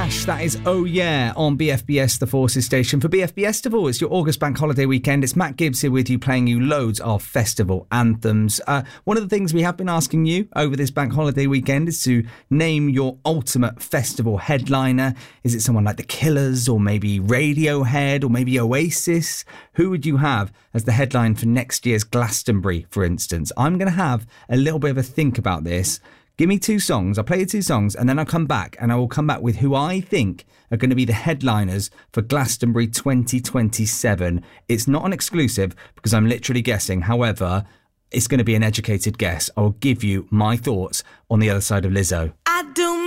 Clash, that is Oh Yeah on BFBS, the Forces station. For BF Festival, it's your August bank holiday weekend. It's Matt Gibbs here with you, playing you loads of festival anthems. One of the things we have been asking you over this bank holiday weekend is to name your ultimate festival headliner. Is it someone like The Killers, or maybe Radiohead, or maybe Oasis? Who would you have as the headline for next year's Glastonbury, for instance? I'm going to have a little bit of a think about this. Give me 2 songs, I'll play you 2 songs, and then I'll come back, and I will come back with who I think are going to be the headliners for Glastonbury 2027. It's not an exclusive because I'm literally guessing. However, it's going to be an educated guess. I'll give you my thoughts on the other side of Lizzo. I do